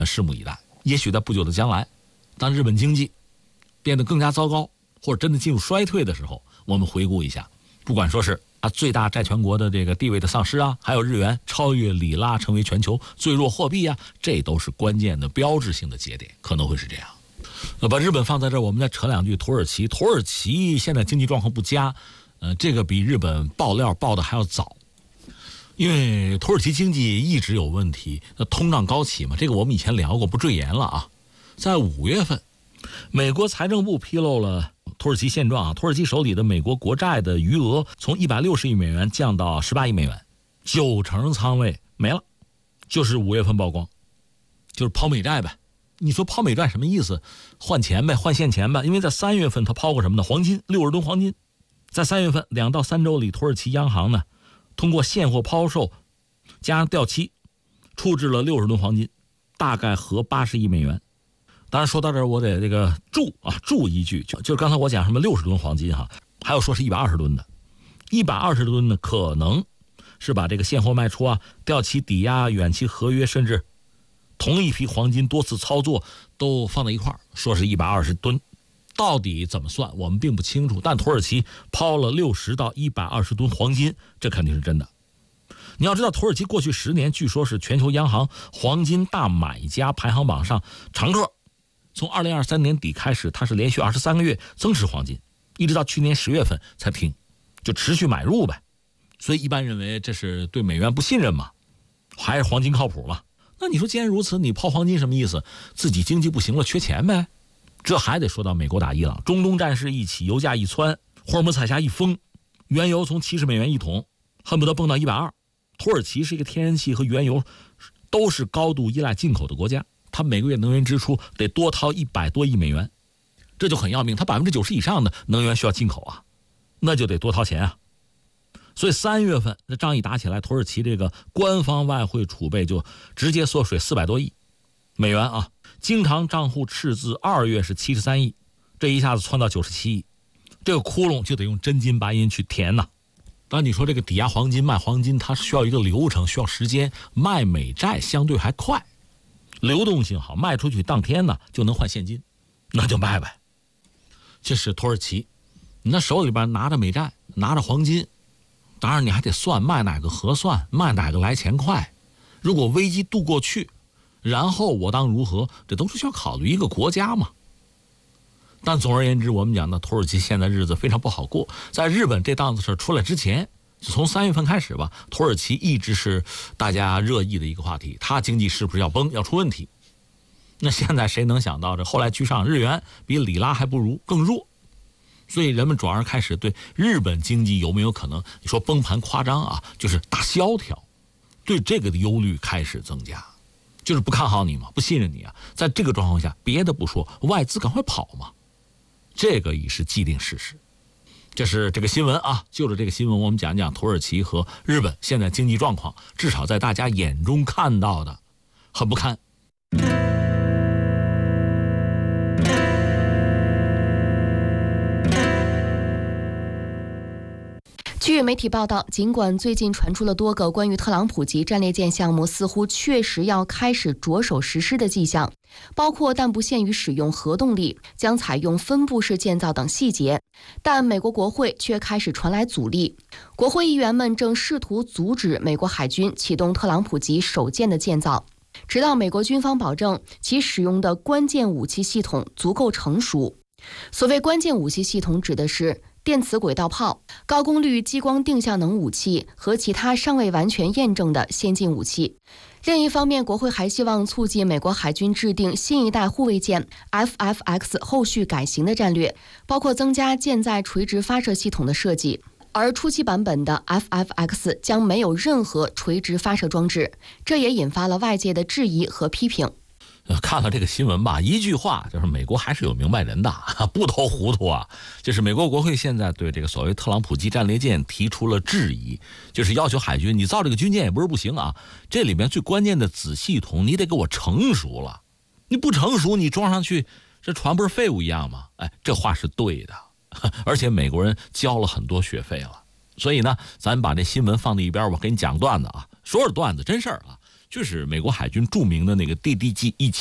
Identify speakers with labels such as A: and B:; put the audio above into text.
A: 拭目以待。也许在不久的将来，当日本经济变得更加糟糕，或者真的进入衰退的时候，我们回顾一下，不管说是最大债权国的这个地位的丧失啊，还有日元超越里拉成为全球最弱货币啊，这都是关键的标志性的节点，可能会是这样。把日本放在这儿，我们再扯两句土耳其。土耳其现在经济状况不佳，这个比日本爆料爆的还要早，因为土耳其经济一直有问题，通胀高企嘛，这个我们以前聊过，不赘言了啊。在5月份，美国财政部披露了土耳其现状啊，土耳其手里的美国国债的余额从160亿美元降到18亿美元，90%仓位没了，就是5月份曝光，就是抛美债呗。你说抛美债什么意思？换钱呗，换现钱呗。因为在3月份他抛过什么呢？黄金，60吨黄金。在3月份2到3周里，土耳其央行呢，通过现货抛售加上掉期，处置了60吨黄金，大概合80亿美元。当然说到这儿，我得这个注一句，就刚才我讲什么60吨黄金哈，还有说是120吨的，120吨呢可能是把这个现货卖出啊、掉期抵押、远期合约，甚至同一批黄金多次操作都放在一块儿，说是120吨，到底怎么算我们并不清楚。但土耳其抛了60到120吨黄金，这肯定是真的。你要知道，土耳其过去10年据说是全球央行黄金大买家排行榜上常客。从2023年底开始，它是连续23个月增持黄金，一直到去年10月份才停，就持续买入呗。所以一般认为这是对美元不信任嘛，还是黄金靠谱嘛？那你说既然如此，你抛黄金什么意思？自己经济不行了，缺钱呗？这还得说到美国打伊朗，中东战事一起，油价一蹿，霍尔木兹海峡一封，原油从70美元一桶恨不得蹦到120。土耳其是一个天然气和原油都是高度依赖进口的国家，它每个月能源支出得多掏100多亿美元，这就很要命。它90%以上的能源需要进口啊，那就得多掏钱啊。所以3月份这仗一打起来，土耳其这个官方外汇储备就直接缩水400多亿美元啊，经常账户赤字2月是73亿，这一下子窜到97亿，这个窟窿就得用真金白银去填呐。当然你说这个抵押黄金卖黄金，它需要一个流程，需要时间，卖美债相对还快，流动性好，卖出去当天呢就能换现金，那就卖呗。这是土耳其，你那手里边拿着美债，拿着黄金，当然你还得算卖哪个合算，卖哪个来钱快。如果危机渡过去，然后我当如何，这都是需要考虑一个国家嘛。但总而言之，我们讲的土耳其现在日子非常不好过。在日本这档子事出来之前，从3月份开始吧，土耳其一直是大家热议的一个话题，它经济是不是要崩，要出问题。那现在谁能想到这后来居上，日元比里拉还不如，更弱。所以人们转而开始对日本经济有没有可能，你说崩盘夸张啊，就是大萧条，对这个的忧虑开始增加，就是不看好你嘛，不信任你啊。在这个状况下，别的不说，外资赶快跑嘛，这个已是既定事实。这是这个新闻啊，就着这个新闻，我们讲讲土耳其和日本现在经济状况，至少在大家眼中看到的很不堪。
B: 据媒体报道，尽管最近传出了多个关于特朗普级战列舰项目似乎确实要开始着手实施的迹象，包括但不限于使用核动力、将采用分布式建造等细节，但美国国会却开始传来阻力。国会议员们正试图阻止美国海军启动特朗普级首舰的建造，直到美国军方保证其使用的关键武器系统足够成熟。所谓关键武器系统指的是电磁轨道炮、高功率激光定向能武器和其他尚未完全验证的先进武器。另一方面，国会还希望促进美国海军制定新一代护卫舰 FFX 后续改型的战略，包括增加舰载垂直发射系统的设计。而初期版本的 FFX 将没有任何垂直发射装置，这也引发了外界的质疑和批评。
A: 看了这个新闻吧，一句话就是美国还是有明白人的，不投糊涂啊。就是美国国会现在对这个所谓特朗普级战列舰提出了质疑，就是要求海军你造这个军舰也不是不行啊，这里面最关键的子系统你得给我成熟了，你不成熟你装上去这船不是废物一样吗？哎，这话是对的，而且美国人交了很多学费了。所以呢，咱把这新闻放在一边，我给你讲段子啊，说是段子真事儿啊。 就是美国海军著名的那个DDG-17